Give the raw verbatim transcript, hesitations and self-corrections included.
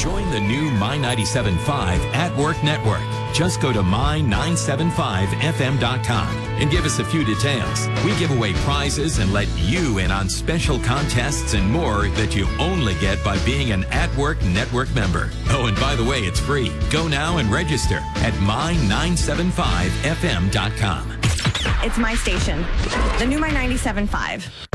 Join the new My ninety-seven point five At Work Network. Just go to my nine seven five f m dot com and give us a few details. We give away prizes and let you in on special contests and more that you only get by being an At Work Network member. Oh, and by the way, it's free. Go now and register at my nine seven five f m dot com. It's my station, the new My ninety-seven point five.